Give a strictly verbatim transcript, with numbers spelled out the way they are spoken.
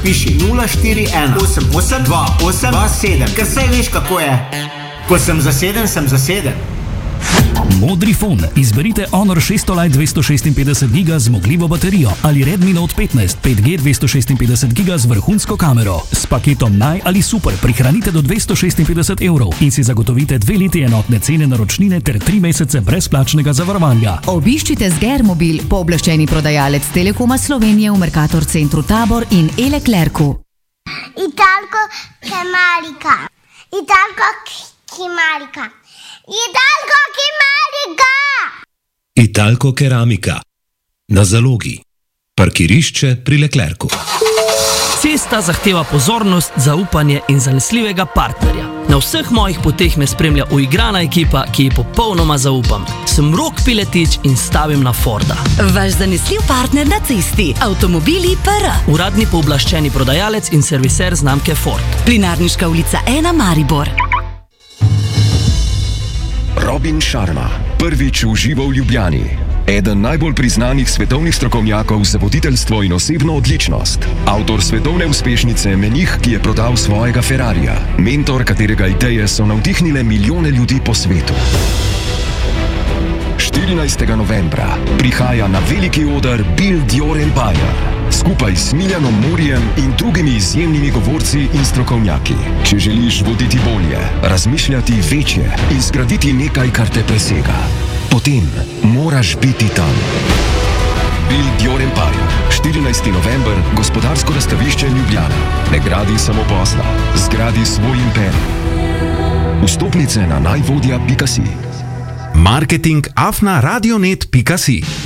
napiši nula štiri ena osem osem dva osem dva sedem, ker saj veš, kako je. Ko sem zaseden, sem zaseden. Modri fon. Izberite Honor šeststo Lite dvesto šestinpetdeset giga z zmogljivo baterijo ali Redmi Note petnajst pet G dvesto šestinpetdeset giga z vrhunsko kamero. S paketom Naj ali Super prihranite do dvesto šestinpetdeset evrov in si zagotovite dve leti enotne cene naročnine ter tri mesece brezplačnega zavarovanja. Obiščite Sgermobil, pooblaščeni prodajalec Telekoma Slovenije v Mercator centru Tabor in E-Leclercu. Italko Kemalika. Italko Kemalika. Italko Kemalika. Italko Keramika. Na zalogi. Parkirišče pri Leclercu. Cesta zahteva pozornost, zaupanje in zanesljivega partnerja. Na vseh mojih poteh me spremlja uigrana ekipa, ki ji popolnoma zaupam. Sem Rok Piletič in stavim na Forda. Vaš zanesljiv partner na cesti. Avtomobili P R. Uradni pooblaščeni prodajalec in serviser znamke Ford. Plinarniška ulica ena, Maribor. Robin Sharma, prvič v živo v Ljubljani. Eden najbolj priznanih svetovnih strokovnjakov za voditeljstvo in osebno odličnost. Avtor svetovne uspešnice Menih, ki je prodal svojega Ferrarija. Mentor, katerega ideje so navdihnile milijone ljudi po svetu. štirinajstega novembra prihaja na veliki oder Build Your Empire. Skupaj s Miljanom Murijem in drugimi izjemnimi govorci in strokovnjaki. Če želiš voditi bolje, razmišljati večje in zgraditi nekaj, kar te presega, potem moraš biti tam. Build Your Empire. štirinajsti november, gospodarsko razstavišče Ljubljana. Ne gradi samo posla, zgradi svoj imperij. Vstopnice na najvodja pika si. Marketing afna radionet pika si.